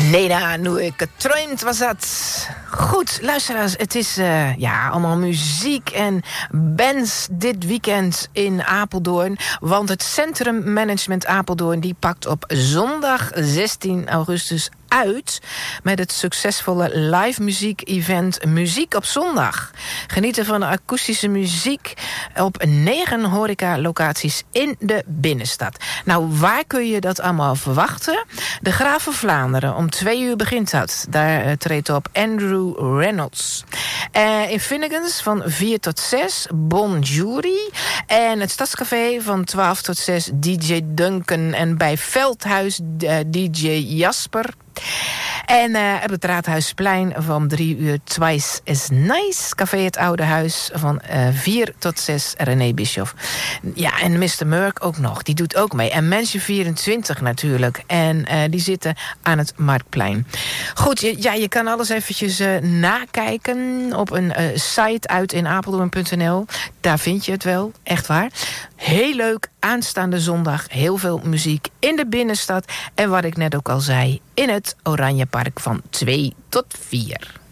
Neda, nu ik geträumt was dat. Goed, luisteraars, het is allemaal muziek en bands dit weekend in Apeldoorn. Want het Centrum Management Apeldoorn die pakt op zondag 16 augustus uit met het succesvolle live muziek-event Muziek op Zondag. Genieten van akoestische muziek op 9 horeca-locaties in de binnenstad. Nou, waar kun je dat allemaal verwachten? De Graaf van Vlaanderen, om 2 uur begint dat. Daar treedt op Andrew Reynolds. In Finnegans van 4 tot 6, Bon Jury. En het Stadscafé van 12 tot 6, DJ Duncan. En bij Veldhuis DJ Jasper. En op het Raadhuisplein van 3 uur Twice is Nice. Café Het Oude Huis van 4 tot 6 René Bischoff. Ja, en Mr. Murk ook nog. Die doet ook mee. En Mensje 24 natuurlijk. En die zitten aan het Marktplein. Goed, je kan alles eventjes nakijken op een site uit in apeldoorn.nl. Daar vind je het wel, echt waar. Heel leuk, aanstaande zondag. Heel veel muziek in de binnenstad. En wat ik net ook al zei, in het Oranjepark van 2 tot 4.